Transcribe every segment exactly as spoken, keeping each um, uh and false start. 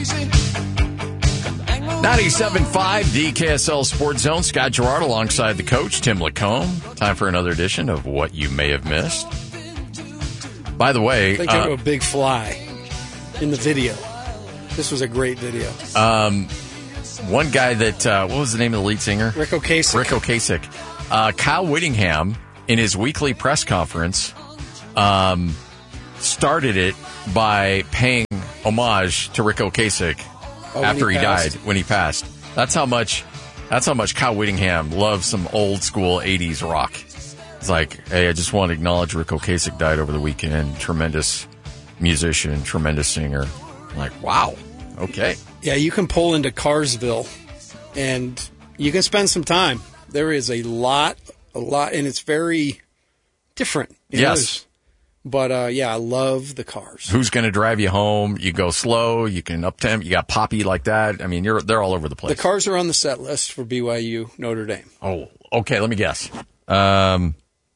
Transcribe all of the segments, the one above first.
ninety-seven point five D K S L Sports Zone. Scott Gerard alongside the coach, Tim Lacombe. Time for another edition of What You May Have Missed. By the way... Think uh, of a big fly in the video. This was a great video. Um, one guy that... Uh, what was the name of the lead singer? Rick Ocasek. Rick Ocasek. Uh, Kyle Whittingham, in his weekly press conference, um, started it by paying homage to Rick Ocasek. Oh, after he, he died, when he passed. That's how much that's how much Kyle Whittingham loves some old school eighties rock. It's like, hey, I just want to acknowledge Rick Ocasek died over the weekend. Tremendous musician, tremendous singer. I'm like, wow, okay. Yeah, you can pull into Carsville and you can spend some time. There is a lot, a lot, and it's very different. Yes. Know, But, uh, yeah, I love the cars. Who's going to drive you home? You go slow. You can up temp. You got Poppy like that. I mean, you're they're all over the place. The cars are on the set list for B Y U Notre Dame. Oh, okay. Let me guess. Um,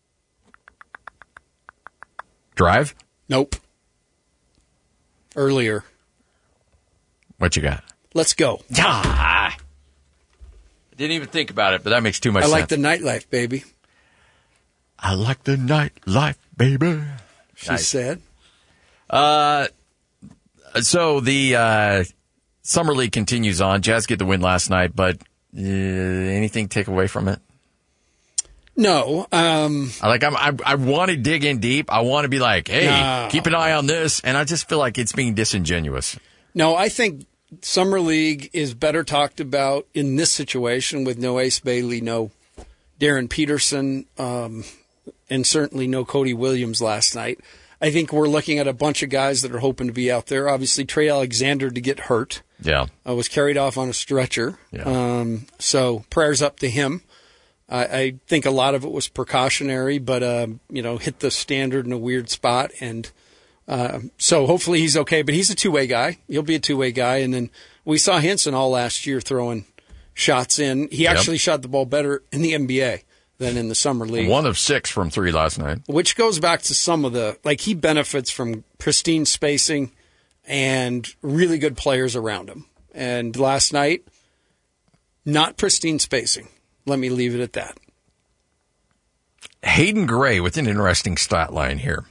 Drive? Nope. Earlier. What you got? Let's Go. Yeah. I didn't even think about it, but that makes too much I sense. like the nightlife, baby. I like the nightlife, baby. She nice. said. Uh, so the uh, Summer League continues on. Jazz get the win last night, but uh, anything take away from it? No. Um, like I'm, I, I want to dig in deep. I want to be like, hey, no. keep an eye on this, and I just feel like it's being disingenuous. No, I think Summer League is better talked about in this situation with no Ace Bailey, no Darren Peterson, um, and certainly no Cody Williams last night. I think we're looking at a bunch of guys that are hoping to be out there. Obviously, Trey Alexander to get hurt. Yeah. Uh, was carried off on a stretcher. Yeah. Um, so prayers up to him. I, I think a lot of it was precautionary, but, uh, you know, hit the standard in a weird spot. And uh, so hopefully he's okay. But he's a two-way guy. He'll be a two-way guy. And then we saw Henson all last year throwing shots in. He yep. actually shot the ball better in the N B A than in the Summer League. One of six from three last night. Which goes back to some of the, like he benefits from pristine spacing and really good players around him. And last night, not pristine spacing. Let me leave it at that. Hayden Gray with an interesting stat line here.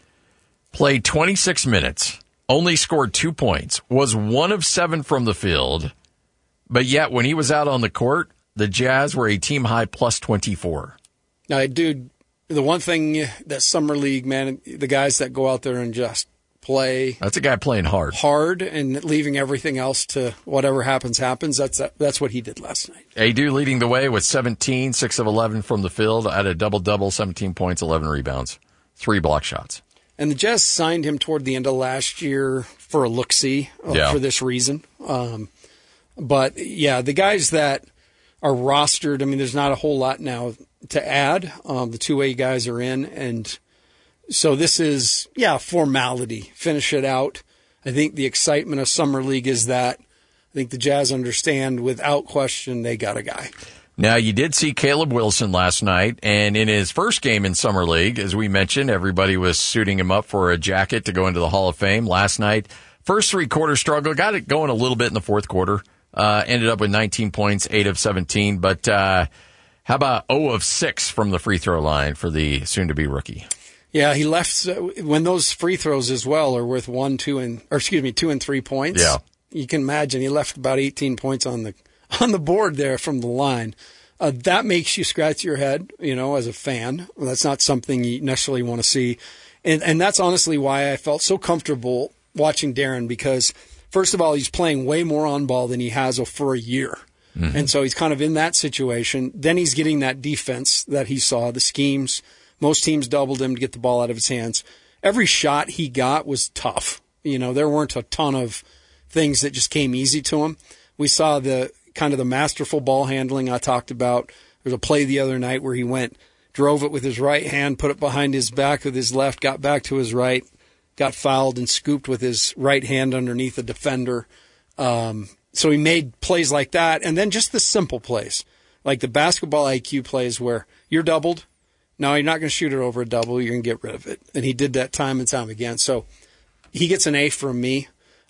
Played twenty-six minutes, only scored two points, was one of seven from the field, but yet when he was out on the court, the Jazz were a team-high plus twenty-four. Now, dude, the one thing that Summer League, man, the guys that go out there and just play. That's a guy playing hard. Hard and leaving everything else to whatever happens, happens. That's that's what he did last night. Adu leading the way with seventeen, six of eleven from the field, had a double-double, seventeen points, eleven rebounds, three block shots. And the Jazz signed him toward the end of last year for a look-see uh, yeah. for this reason. Um, but, yeah, the guys that are rostered, I mean, there's not a whole lot now to add. Um, the two-way guys are in, and so this is, yeah, formality. Finish it out. I think the excitement of Summer League is that I think the Jazz understand without question they got a guy. Now, you did see Caleb Wilson last night, and in his first game in Summer League, as we mentioned, everybody was suiting him up for a jacket to go into the Hall of Fame. Last night, first three-quarter struggle, got it going a little bit in the fourth quarter, uh, ended up with nineteen points, eight of seventeen, but uh, how about zero of six from the free throw line for the soon-to-be rookie? Yeah, he left, uh, when those free throws as well are worth one, two, and, or excuse me, two and three points. Yeah. You can imagine he left about eighteen points on the on the board there from the line. Uh, that makes you scratch your head, you know, as a fan. That's not something you necessarily want to see. And and that's honestly why I felt so comfortable watching Darren, because, first of all, he's playing way more on ball than he has for a year. Mm-hmm. And so he's kind of in that situation. Then he's getting that defense that he saw, the schemes. Most teams doubled him to get the ball out of his hands. Every shot he got was tough. You know, there weren't a ton of things that just came easy to him. We saw the kind of the masterful ball handling I talked about. There was a play the other night where he went, drove it with his right hand, put it behind his back with his left, got back to his right, got fouled and scooped with his right hand underneath a defender. Um, so he made plays like that. And then just the simple plays, like the basketball I Q plays where you're doubled. No, you're not going to shoot it over a double. You're going to get rid of it. And he did that time and time again. So he gets an A from me.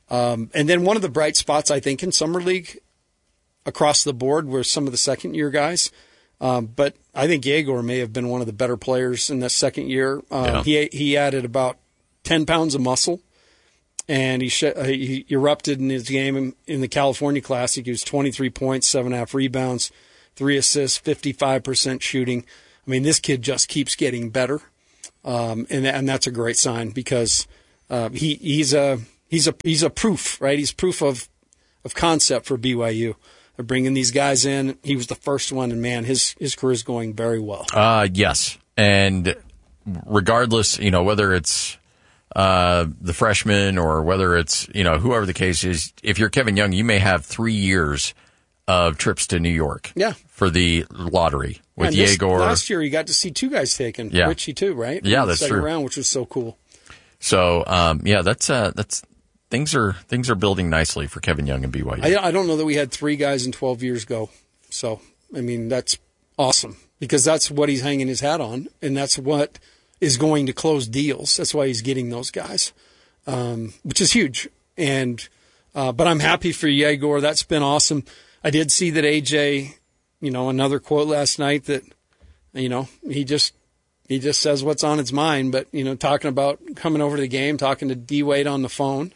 Um, and then one of the bright spots, I think, in Summer League across the board were some of the second-year guys. Um, but I think Yegor may have been one of the better players in that second year. Um, yeah. He he added about ten pounds of muscle, and he, sh- he erupted in his game in, in the California Classic. He was twenty-three points, seven and a half rebounds, three assists, fifty-five percent shooting. I mean, this kid just keeps getting better, um, and and that's a great sign because uh, he he's a he's a he's a proof, right? He's proof of of concept for B Y U. They're bringing these guys in. He was the first one, and man, his his career is going very well. Uh, yes, and regardless, you know, whether it's uh, the freshman or whether it's, you know, whoever the case is, if you're Kevin Young, you may have three years of trips to New York. Yeah. For the lottery with yeah, Yegor. Last year, you got to see two guys taken. Yeah. Richie too, right? Yeah, that's second true. Round, which was so cool. So, um, yeah, that's uh, that's things are things are building nicely for Kevin Young and B Y U. I, I don't know that we had three guys in twelve years go. So, I mean, that's awesome because that's what he's hanging his hat on, and that's what is going to close deals. That's why he's getting those guys, um, which is huge. And uh, but I'm happy for Yegor. That's been awesome. I did see that A J, you know, another quote last night that, you know, he just he just says what's on his mind. But, you know, talking about coming over to the game, talking to D Wade on the phone.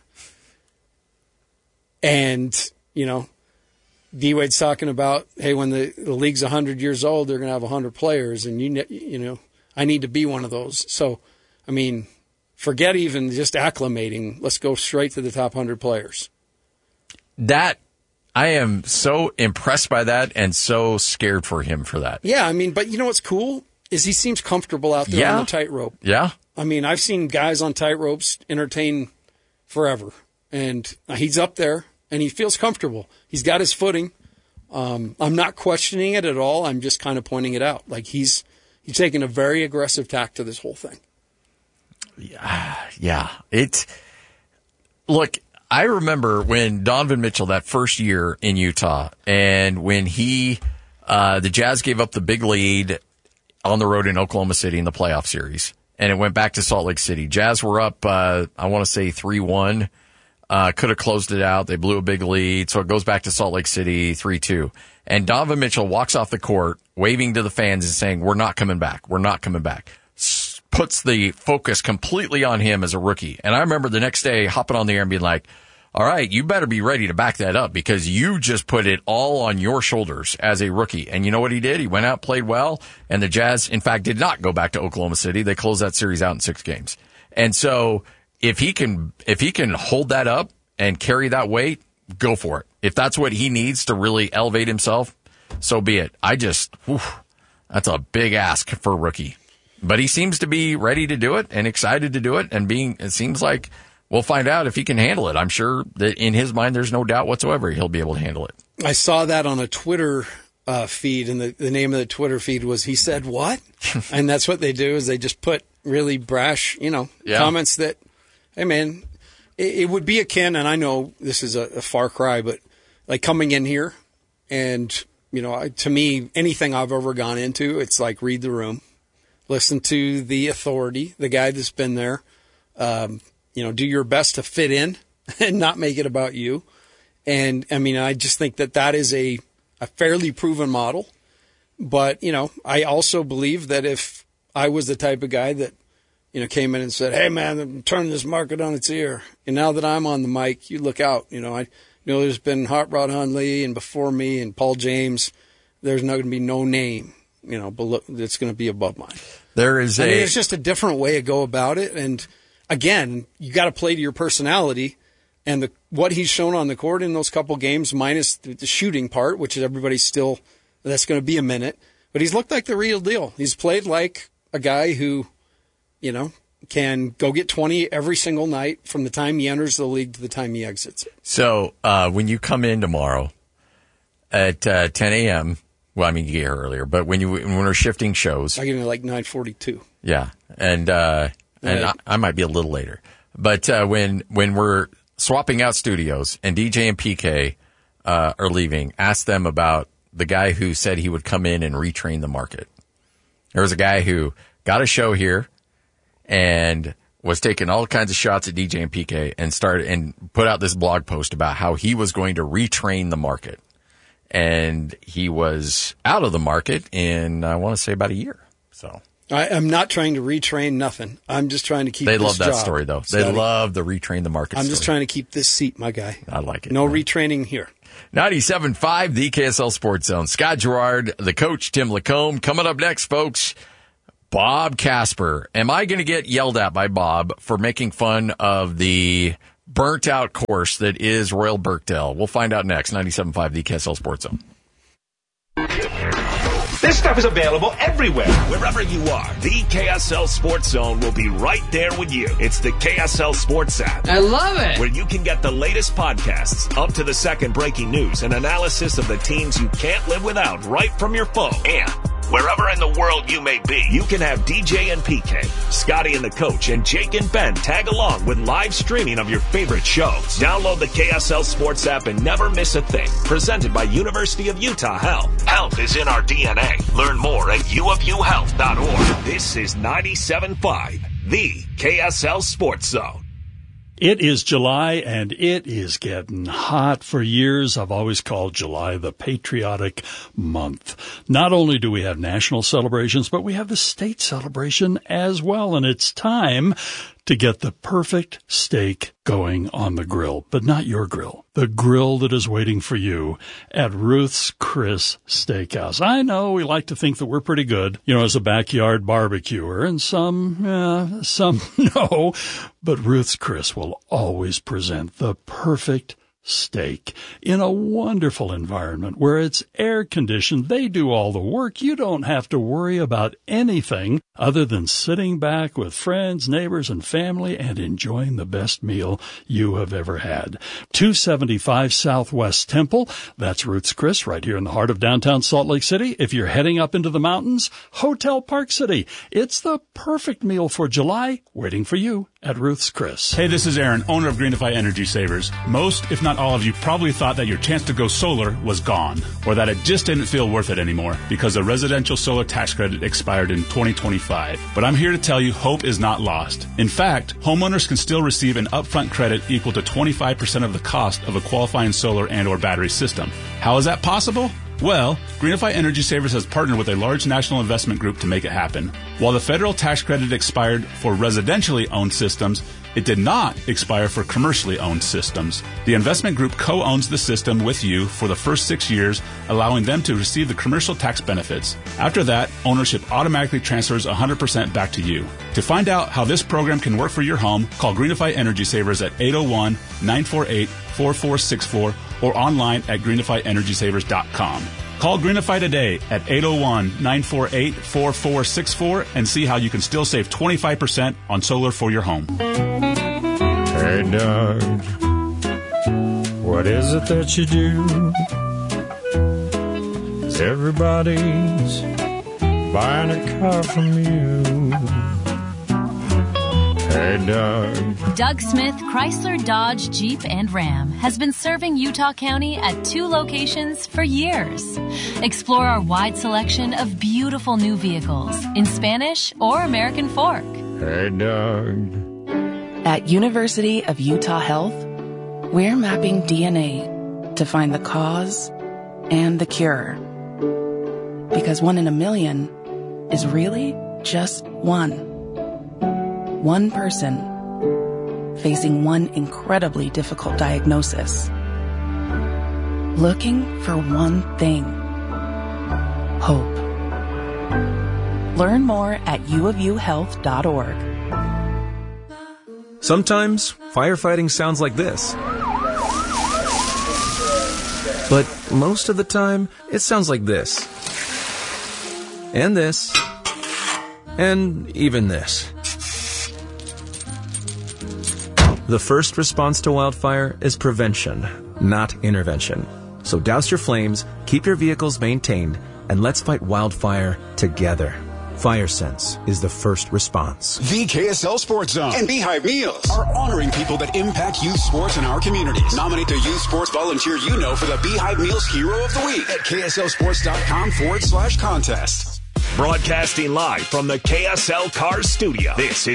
And, you know, D Wade's talking about, hey, when the, the league's one hundred years old, they're going to have one hundred players. And, you you know, I need to be one of those. So, I mean, forget even just acclimating. Let's go straight to the top one hundred players. That. I am so impressed by that and so scared for him for that. Yeah, I mean, but you know what's cool is he seems comfortable out there yeah. on the tightrope. Yeah. I mean, I've seen guys on tightropes entertain forever, and he's up there, and he feels comfortable. He's got his footing. Um, I'm not questioning it at all. I'm just kind of pointing it out. Like he's he's taking a very aggressive tack to this whole thing. Yeah, yeah. It's look. I remember when Donovan Mitchell, that first year in Utah, and when he, uh, the Jazz gave up the big lead on the road in Oklahoma City in the playoff series, and it went back to Salt Lake City. Jazz were up, uh, I want to say three one, uh, could have closed it out. They blew a big lead, so it goes back to Salt Lake City three two. And Donovan Mitchell walks off the court, waving to the fans and saying, we're not coming back. We're not coming back. S- puts the focus completely on him as a rookie. And I remember the next day hopping on the air and being like, all right, you better be ready to back that up because you just put it all on your shoulders as a rookie. And you know what he did? He went out, played well, and the Jazz, in fact, did not go back to Oklahoma City. They closed that series out in six games. And so if he can, if he can hold that up and carry that weight, go for it. If that's what he needs to really elevate himself, so be it. I just, whew, that's a big ask for a rookie. But he seems to be ready to do it and excited to do it. And being, it seems like, we'll find out if he can handle it. I'm sure that in his mind, there's no doubt whatsoever he'll be able to handle it. I saw that on a Twitter uh, feed, and the, the name of the Twitter feed was "He Said What?" And that's what they do is they just put really brash, you know, yeah. comments that, hey man, it, it would be akin, and I know this is a, a far cry, but like coming in here, and you know, I, to me, anything I've ever gone into, it's like read the room, listen to the authority, the guy that's been there. Um, You know, do your best to fit in and not make it about you. And, I mean, I just think that that is a, a fairly proven model. But, you know, I also believe that if I was the type of guy that, you know, came in and said, hey, man, I'm turning this market on its ear. And now that I'm on the mic, you look out. You know, I you know there's been Hot Rod Hundley and before me and Paul James. There's not going to be no name, you know, below, that's going to be above mine. There is I a... mean, it's just a different way to go about it. And, again, you got to play to your personality, and the what he's shown on the court in those couple games, minus the, the shooting part, which is everybody's still that's going to be a minute. But he's looked like the real deal. He's played like a guy who, you know, can go get twenty every single night from the time he enters the league to the time he exits. So uh, when you come in tomorrow at uh, ten a.m., well, I mean you get here earlier, but when you when we're shifting shows, I get in at like nine forty-two. Yeah, and. Uh, And I, I might be a little later. But uh, when when we're swapping out studios and D J and P K uh, are leaving, ask them about the guy who said he would come in and retrain the market. There was a guy who got a show here and was taking all kinds of shots at D J and P K and started and put out this blog post about how he was going to retrain the market. And he was out of the market in, I want to say, about a year. So I, I'm not trying to retrain nothing. I'm just trying to keep They this love that job. story, though. Steady. They love the retrain the market I'm story. just trying to keep this seat, my guy. I like it. No man. retraining here. ninety-seven point five, the K S L Sports Zone. Scott Gerard, the coach, Tim Lacombe. Coming up next, folks, Bob Casper. Am I going to get yelled at by Bob for making fun of the burnt-out course that is Royal Birkdale? We'll find out next. ninety-seven point five, the K S L Sports Zone. This stuff is available everywhere. Wherever you are, the K S L Sports Zone will be right there with you. It's the K S L Sports app. I love it. Where you can get the latest podcasts, up to the second breaking news, and analysis of the teams you can't live without right from your phone. And wherever in the world you may be, you can have D J and P K, Scotty and the coach, and Jake and Ben tag along with live streaming of your favorite shows. Download the K S L Sports app and never miss a thing. Presented by University of Utah Health. Health is in our D N A. Learn more at u of u health dot org. This is ninety-seven point five, the K S L Sports Zone. It is July, and it is getting hot. For years, I've always called July the patriotic month. Not only do we have national celebrations, but we have the state celebration as well, and it's time to get the perfect steak going on the grill, but not your grill. The grill that is waiting for you at Ruth's Chris Steakhouse. I know we like to think that we're pretty good, you know, as a backyard barbecuer, and some, uh, some no, but Ruth's Chris will always present the perfect steak in a wonderful environment where it's air conditioned. They do all the work. You don't have to worry about anything other than sitting back with friends, neighbors, and family and enjoying the best meal you have ever had. two seventy-five Southwest Temple. That's Ruth's Chris right here in the heart of downtown Salt Lake City. If you're heading up into the mountains, Hotel Park City. It's the perfect meal for July waiting for you at Ruth's Chris. Hey, this is Aaron, owner of Greenify Energy Savers. Most, if not all of you, probably thought that your chance to go solar was gone, or that it just didn't feel worth it anymore because the residential solar tax credit expired in twenty twenty-five. But I'm here to tell you hope is not lost. In fact, homeowners can still receive an upfront credit equal to twenty-five percent of the cost of a qualifying solar and or battery system. How is that possible? Well, Greenify Energy Savers has partnered with a large national investment group to make it happen. While the federal tax credit expired for residentially owned systems, it did not expire for commercially owned systems. The investment group co-owns the system with you for the first six years, allowing them to receive the commercial tax benefits. After that, ownership automatically transfers one hundred percent back to you. To find out how this program can work for your home, call Greenify Energy Savers at eight oh one, nine four eight, four four six four or online at greenify energy savers dot com. Call Greenify today at eight oh one, nine four eight, four four six four and see how you can still save twenty-five percent on solar for your home. Hey, Doug, what is it that you do? 'Cause everybody's buying a car from you. Hey, Doug. Doug Smith Chrysler, Dodge, Jeep, and Ram has been serving Utah County at two locations for years. Explore our wide selection of beautiful new vehicles in Spanish or American Fork. Hey, Doug. At University of Utah Health, we're mapping D N A to find the cause and the cure. Because one in a million is really just one. One person facing one incredibly difficult diagnosis. Looking for one thing. Hope. Learn more at u of u health dot org. Sometimes, firefighting sounds like this. But most of the time, it sounds like this. And this. And even this. The first response to wildfire is prevention, not intervention. So douse your flames, keep your vehicles maintained, and let's fight wildfire together. FireSense is the first response. The K S L Sports Zone and Beehive Meals are honoring people that impact youth sports in our communities. Nominate the youth sports volunteer you know for the Beehive Meals Hero of the Week at kslsports.com forward slash contest. Broadcasting live from the K S L Cars Studio. This is